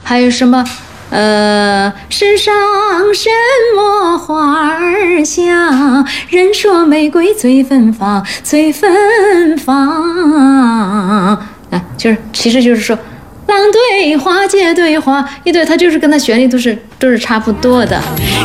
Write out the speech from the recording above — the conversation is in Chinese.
还有什么？世上什么花儿香？人说玫瑰最芬芳，最芬芳。啊，其实就是说，郎对花，姐对花，一对，它就是跟它旋律都是差不多的。